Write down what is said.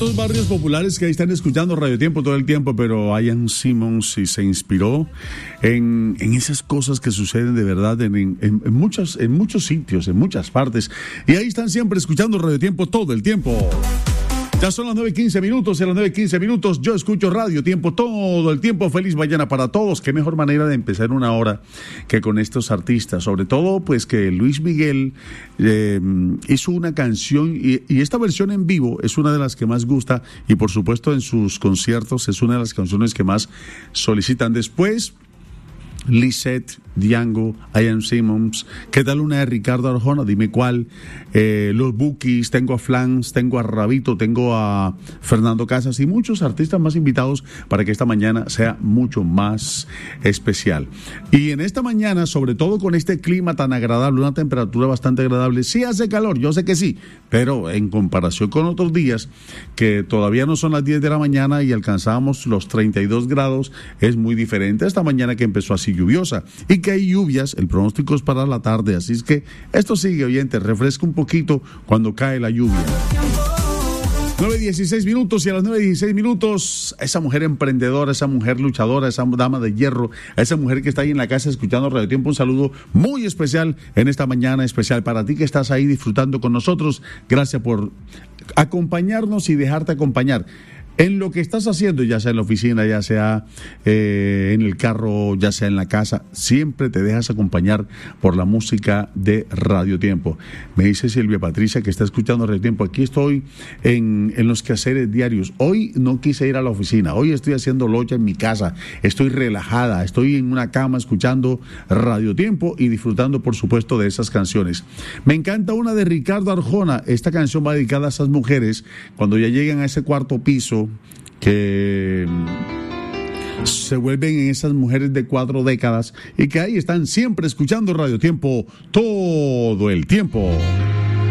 tantos barrios populares que ahí están escuchando Radio Tiempo todo el tiempo, pero Ian Simmons sí se inspiró en esas cosas que suceden de verdad en muchos sitios, en muchas partes. Y ahí están siempre escuchando Radio Tiempo todo el tiempo. Ya son las 9:15 minutos, y a las 9:15 minutos yo escucho Radio Tiempo todo el tiempo. Feliz mañana para todos. Qué mejor manera de empezar una hora que con estos artistas. Sobre todo, pues que Luis Miguel hizo una canción y esta versión en vivo es una de las que más gusta y por supuesto en sus conciertos es una de las canciones que más solicitan. Después, Lisette, Django, Ian Simmons. ¿Qué tal una de Ricardo Arjona? Dime cuál. Los Bukis, tengo a Flans, tengo a Rabito, tengo a Fernando Casas y muchos artistas más invitados para que esta mañana sea mucho más especial. Y en esta mañana, sobre todo con este clima tan agradable, una temperatura bastante agradable, sí hace calor, yo sé que sí, pero en comparación con otros días que todavía no son las 10 de la mañana y alcanzamos los 32 grados, es muy diferente a esta mañana que empezó así lluviosa y que hay lluvias, el pronóstico es para la tarde, así es que esto sigue, oyente, refresca un poquito cuando cae la lluvia. 9:16 minutos y a las 9:16 minutos esa mujer emprendedora, esa mujer luchadora, esa dama de hierro, esa mujer que está ahí en la casa escuchando Radio Tiempo, un saludo muy especial en esta mañana especial para ti que estás ahí disfrutando con nosotros. Gracias por acompañarnos y dejarte acompañar en lo que estás haciendo, ya sea en la oficina, ya sea en el carro, ya sea en la casa, siempre te dejas acompañar por la música de Radio Tiempo. Me dice Silvia Patricia que está escuchando Radio Tiempo. Aquí estoy en los quehaceres diarios. Hoy no quise ir a la oficina, hoy estoy haciendo locha en mi casa, estoy relajada, estoy en una cama escuchando Radio Tiempo y disfrutando, por supuesto, de esas canciones. Me encanta una de Ricardo Arjona. Esta canción va dedicada a esas mujeres cuando ya llegan a ese cuarto piso, que se vuelven en esas mujeres de 4 décadas y que ahí están siempre escuchando Radio Tiempo todo el tiempo.